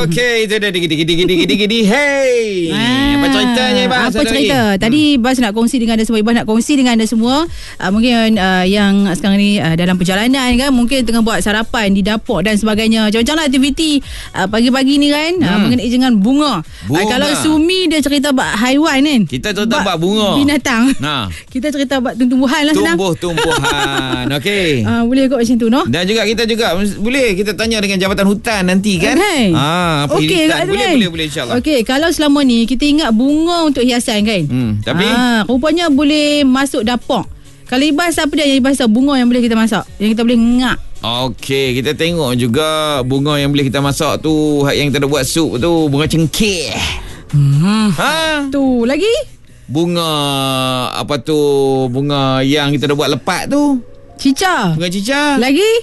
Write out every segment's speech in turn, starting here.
Okey, itu dah gidi. Hey. Apa ceritanya, Bas? Apa cerita? Tadi Bas nak kongsi dengan anda semua. Ibas nak kongsi dengan anda semua. Mungkin yang sekarang ni dalam perjalanan kan, mungkin tengah buat sarapan di dapur dan sebagainya. Macam-macam lah aktiviti pagi-pagi ni kan, mengenai dengan bunga. Kalau Sumi dia cerita bab haiwan kan. Kita cerita bab bunga. Binatang. Kita cerita bab tumbuhan lah senang. Tumbuhan. Okey. Boleh kot macam tu, no? Dan juga kita boleh kita tanya dengan Jabatan Hutan nanti kan. Okey, boleh insya-Allah. Okey, kalau selama ni kita ingat bunga untuk hiasan kan. Tapi rupanya boleh masuk dapur. Kalau Ibas, apa dia yang Ibas tahu bunga yang boleh kita masak, yang kita boleh ngak? Okey, kita tengok juga bunga yang boleh kita masak tu, yang kita nak buat sup tu, bunga cengkeh. Tu lagi? Bunga apa tu? Bunga yang kita nak buat lepat tu. Cica. Bunga cica. Lagi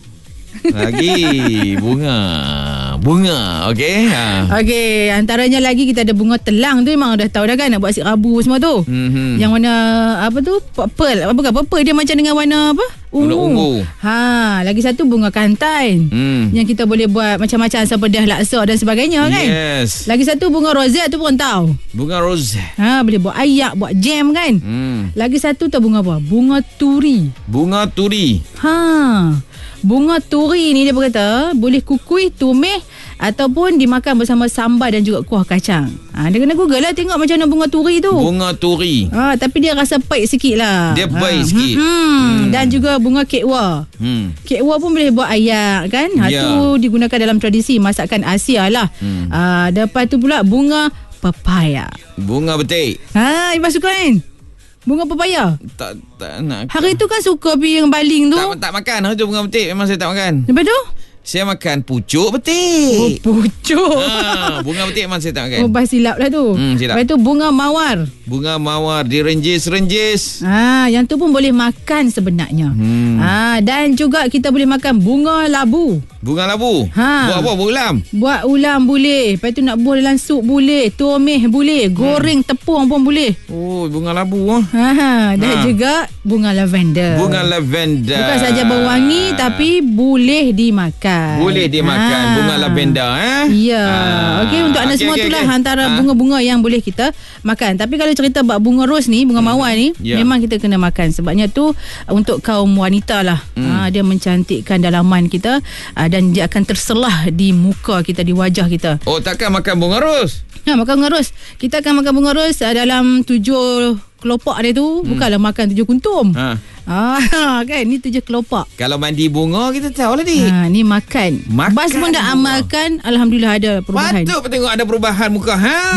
bunga. Okey. Okey, antaranya lagi kita ada bunga telang tu, memang dah tahu dah kan nak buat asyik rabu semua tu. Yang warna apa tu? Purple. Purple dia macam dengan warna apa? Ungu. Lagi satu bunga kantan. Yang kita boleh buat macam-macam sepedah laksa dan sebagainya kan. Yes. Lagi satu bunga rosette tu pun tahu. Bunga rosette. Boleh buat ayak, buat jam kan. Lagi satu tu bunga apa? Bunga turi. Bunga turi ni dia berkata boleh kukui, tumis ataupun dimakan bersama sambal dan juga kuah kacang. Dia kena Google lah tengok macam mana bunga turi tu. Tapi dia rasa pahit sikit lah. Dia pahit sikit. Dan juga bunga kekwa. Kekwa pun boleh buat ayak kan. Tu digunakan dalam tradisi masakan Asia lah. Lepas tu pula bunga pepaya. Bunga betik. Ibas suka kan? Bunga pepaya? Tak nak. Hari tu kan suka pergi yang baling tu. Tak makan. Hari tu bunga betik memang saya tak makan. Lepas tu? Saya makan pucuk betik. Pucuk. Bunga betik memang saya tak makan. Silap lah tu. Silap. Lepas tu bunga mawar. Bunga mawar direnjis-renjis. Yang tu pun boleh makan sebenarnya. Dan juga kita boleh makan bunga labu. Buat apa? Buat ulam? Buat ulam boleh. Lepas tu nak buat dalam sup boleh. Tumis boleh. Goreng tepung pun boleh. Bunga labu. Dan juga bunga lavender. Bukan saja berwangi tapi boleh dimakan. Bunga lavender. Ya. Okey, untuk anda semua itulah antara bunga-bunga yang boleh kita makan. Tapi kalau cerita bab bunga ros ni, bunga mawar ni, memang kita kena makan. Sebabnya tu untuk kaum wanita lah. Dia mencantikkan dalaman kita dan dia akan terselah di muka kita, di wajah kita. Takkan makan bunga ros? Makan bunga ros. Kita akan makan bunga ros dalam 7 kelopak dia tu. Bukanlah makan 7 kuntum. Kan ni 7 kelopak. Kalau mandi bunga kita tahu lah dik. Ni makan. Bas pun dah amalkan. Alhamdulillah ada perubahan. Patut tengok ada perubahan muka.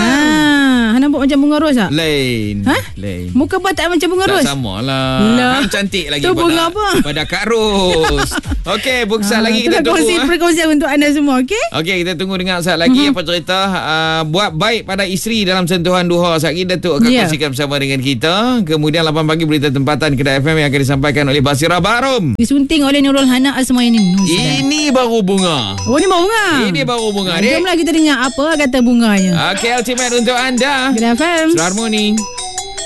Nampak macam bunga ros tak? Lain. Muka Bas tak macam bunga ros? Tak sama lah. Cantik lagi. Tu bunga apa? Pada Kak Ros. Okey, bukan lagi kita tunggu. Perkongsian untuk anda semua. Okey, kita tunggu dengan saat lagi apa cerita buat baik pada isteri dalam sentuhan duha. Saat ini Datuk akan kongsikan bersama dengan kita. Kemudian 8 pagi berita tempatan Kedai FM yang akan disampaikan oleh Basira Baharom. Disunting oleh Nurul Hana Asmayani. Ini baru bunga. Ini baru bunga. Jomlah kita dengar apa kata bunganya. Okey, ultimate untuk anda. Kedai FM. Selamat morning.